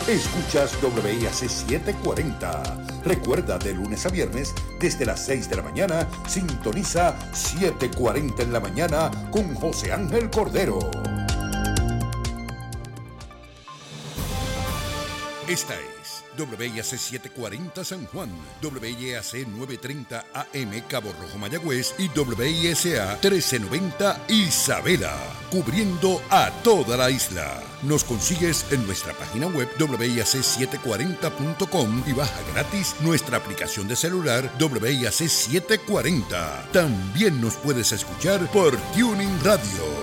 Escuchas WIAC 740. Recuerda, de lunes a viernes, desde las 6 de la mañana, sintoniza 740 en la mañana con José Ángel Cordero. Esta es WIAC 740 San Juan, WIAC 930 AM Cabo Rojo Mayagüez y WISA 1390 Isabela, cubriendo a toda la isla. Nos consigues en nuestra página web WIAC740.com y baja gratis nuestra aplicación de celular WIAC 740. También nos puedes escuchar por Tuning Radio.